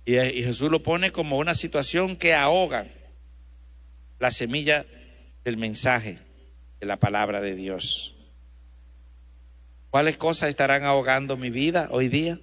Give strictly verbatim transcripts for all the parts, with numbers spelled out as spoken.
Y, y Jesús lo pone como una situación que ahoga la semilla del mensaje de la palabra de Dios. ¿Cuáles cosas estarán ahogando mi vida hoy día?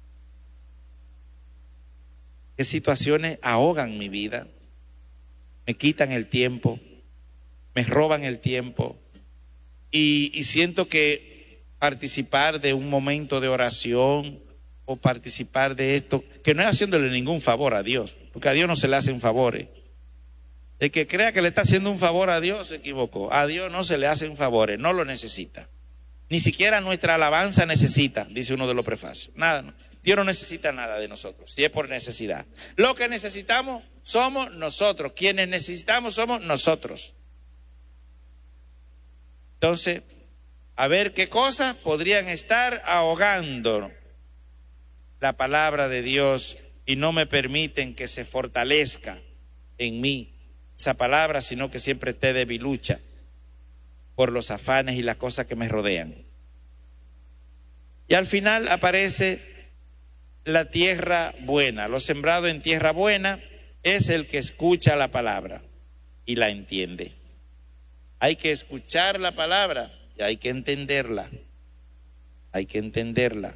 ¿Qué situaciones ahogan mi vida? Me quitan el tiempo, me roban el tiempo y, y siento que participar de un momento de oración o participar de esto, que no es haciéndole ningún favor a Dios, porque a Dios no se le hacen favores. El que crea que le está haciendo un favor a Dios se equivocó. A Dios no se le hacen favores, no lo necesita. Ni siquiera nuestra alabanza necesita, dice uno de los prefacios. Nada, no. Dios no necesita nada de nosotros, si es por necesidad. Lo que necesitamos somos nosotros. Quienes necesitamos somos nosotros. Entonces, a ver qué cosas podrían estar ahogando la palabra de Dios y no me permiten que se fortalezca en mí esa palabra, sino que siempre esté debilucha por los afanes y las cosas que me rodean. Y al final aparece la tierra buena. Lo sembrado en tierra buena es el que escucha la palabra y la entiende. Hay que escuchar la palabra y hay que entenderla. Hay que entenderla.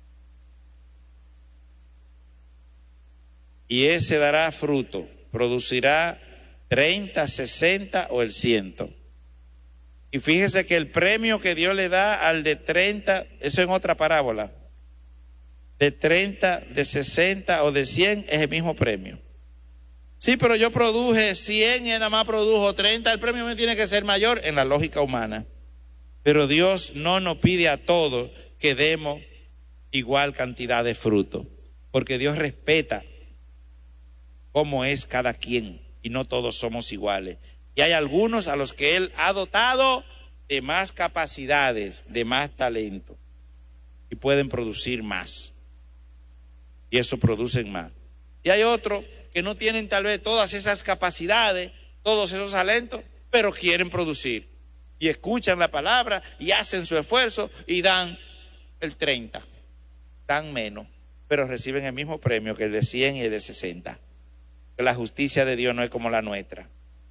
Y ese dará fruto, producirá treinta, sesenta o el ciento. Y fíjese que el premio que Dios le da al de treinta, eso en otra parábola, de treinta, de sesenta o de cien es el mismo premio. Sí, pero yo produje cien y él nada más produjo treinta, el premio me tiene que ser mayor en la lógica humana. Pero Dios no nos pide a todos que demos igual cantidad de fruto, porque Dios respeta cómo es cada quien y no todos somos iguales. Y hay algunos a los que Él ha dotado de más capacidades, de más talento y pueden producir más. Y eso producen más. Y hay otros que no tienen tal vez todas esas capacidades, todos esos talentos, pero quieren producir. Y escuchan la palabra y hacen su esfuerzo y dan el treinta, dan menos, pero reciben el mismo premio que el de cien y el de sesenta. Que la justicia de Dios no es como la nuestra.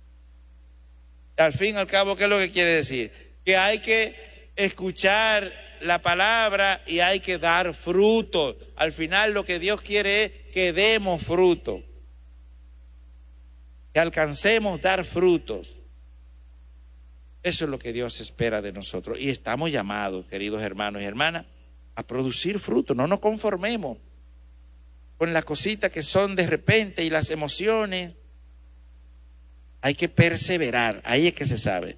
Al fin y al cabo, ¿qué es lo que quiere decir? Que hay que escuchar la palabra y hay que dar fruto. Al final lo que Dios quiere es que demos fruto, que alcancemos dar frutos. Eso es lo que Dios espera de nosotros y estamos llamados, queridos hermanos y hermanas, a producir fruto. No nos conformemos con las cositas que son de repente y las emociones. Hay que perseverar, ahí es que se sabe.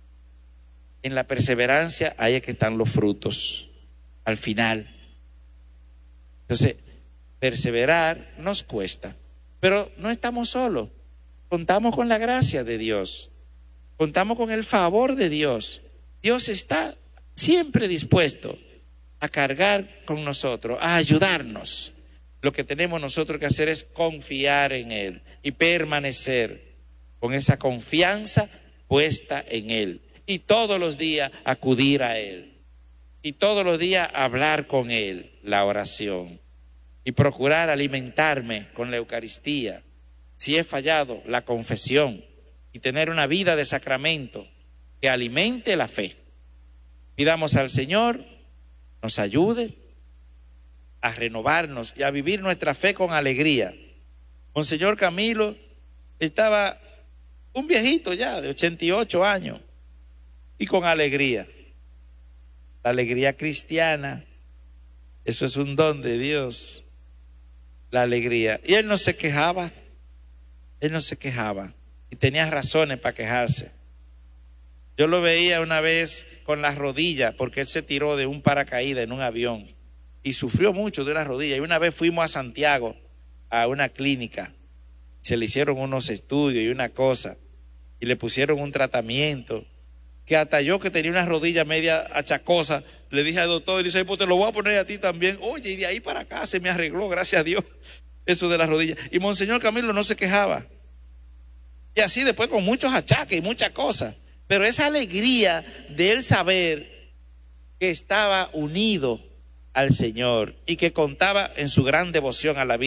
En la perseverancia, ahí es que están los frutos, al final. Entonces, perseverar nos cuesta, pero no estamos solos. Contamos con la gracia de Dios, contamos con el favor de Dios. Dios está siempre dispuesto a cargar con nosotros, a ayudarnos. Lo que tenemos nosotros que hacer es confiar en Él y permanecer con esa confianza puesta en Él. Y todos los días acudir a Él. Y todos los días hablar con Él, la oración. Y procurar alimentarme con la Eucaristía. Si he fallado, la confesión. Y tener una vida de sacramento que alimente la fe. Pidamos al Señor, nos ayude a renovarnos y a vivir nuestra fe con alegría. Monseñor Camilo estaba un viejito ya de ochenta y ocho años y con alegría. La alegría cristiana, eso es un don de Dios, la alegría. Y él no se quejaba, él no se quejaba y tenía razones para quejarse. Yo lo veía una vez con las rodillas porque él se tiró de un paracaídas en un avión y sufrió mucho de una rodilla. Y una vez fuimos a Santiago a una clínica, se le hicieron unos estudios y una cosa y le pusieron un tratamiento que hasta yo, que tenía una rodilla media achacosa, le dije al doctor, y dice, pues te lo voy a poner a ti también. Oye, y de ahí para acá se me arregló, gracias a Dios, eso de la rodilla. Y Monseñor Camilo no se quejaba. Y así después con muchos achaques y muchas cosas. Pero esa alegría de él saber que estaba unido al Señor y que contaba en su gran devoción a la vida.